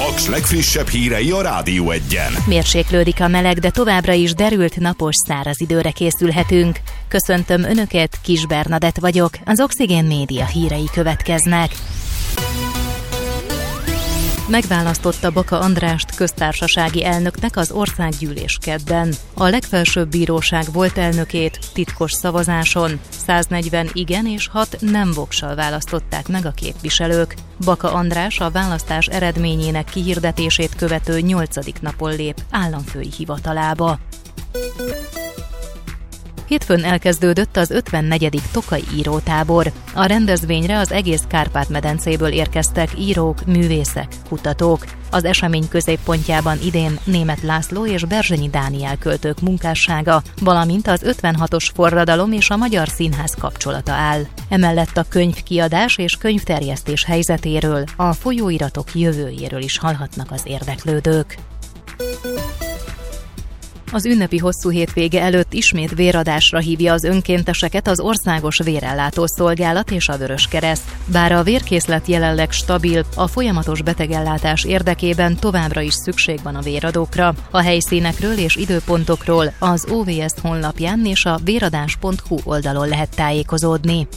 Paks legfrissebb hírei a Rádió Egyen. Mérséklődik a meleg, de továbbra is derült, napos, száraz időre készülhetünk. Köszöntöm Önöket, Kis Bernadett vagyok, az Oxigén Média hírei következnek. Megválasztotta Baka Andrást köztársasági elnöknek az országgyűlés kedden. A legfelsőbb bíróság volt elnökét titkos szavazáson 140 igen és 6 nem voksal választották meg a képviselők. Baka András a választás eredményének kihirdetését követő 8. napon lép államfői hivatalába. Hétfőn elkezdődött az 54. Tokai írótábor. A rendezvényre az egész Kárpát-medencéből érkeztek írók, művészek, kutatók. Az esemény középpontjában idén Németh László és Berzsenyi Dániel költők munkássága, valamint az 56-os forradalom és a magyar színház kapcsolata áll. Emellett a könyvkiadás és könyvterjesztés helyzetéről, a folyóiratok jövőjéről is hallhatnak az érdeklődők. Az ünnepi hosszú hétvége előtt ismét véradásra hívja az önkénteseket az Országos Vérellátó Szolgálat és a Vöröskereszt. Bár a vérkészlet jelenleg stabil, a folyamatos betegellátás érdekében továbbra is szükség van a véradókra. A helyszínekről és időpontokról az OVS honlapján és a véradás.hu oldalon lehet tájékozódni.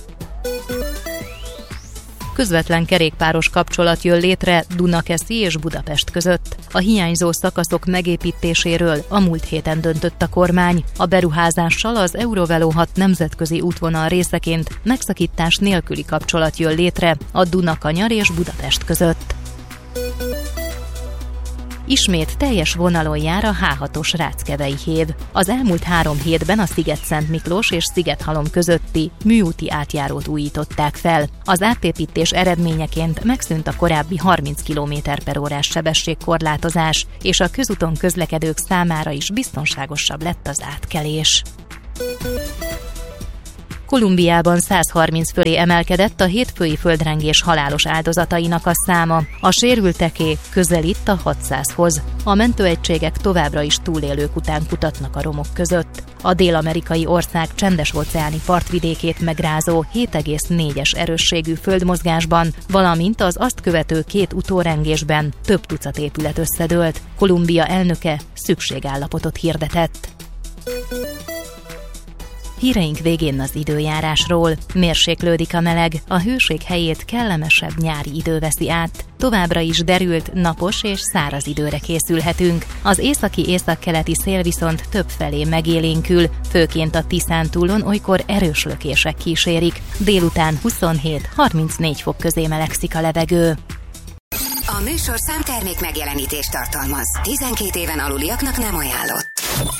Közvetlen kerékpáros kapcsolat jön létre Dunakeszi és Budapest között. A hiányzó szakaszok megépítéséről a múlt héten döntött a kormány. A beruházással az Eurovelo 6 nemzetközi útvonal részeként megszakítás nélküli kapcsolat jön létre a Dunakanyar és Budapest között. Ismét teljes vonalon jár a H6-os Ráckevei híd. Az elmúlt 3 hétben a Sziget-Szent Miklós és Szigethalom közötti műúti átjárót újították fel. Az átépítés eredményeként megszűnt a korábbi 30 km/órás sebességkorlátozás, és a közúton közlekedők számára is biztonságosabb lett az átkelés. Kolumbiában 130 fölé emelkedett a hétfői földrengés halálos áldozatainak a száma. A sérülteké közelít a 600-hoz. A mentőegységek továbbra is túlélők után kutatnak a romok között. A dél-amerikai ország csendes-óceáni partvidékét megrázó 7,4-es erősségű földmozgásban, valamint az azt követő 2 utórengésben több tucat épület összedőlt. Kolumbia elnöke szükségállapotot hirdetett. Híreink végén az időjárásról. Mérséklődik a meleg, a hőség helyét kellemesebb nyári idő veszi át. Továbbra is derült, napos és száraz időre készülhetünk. Az északi-északkeleti szél viszont többfelé megélénkül, főként a Tiszántúlon olykor erős lökések kísérik. Délután 27-34 fok közé melegszik a levegő. A műsorszám termék megjelenítést tartalmaz. 12 éven aluliaknak nem ajánlott.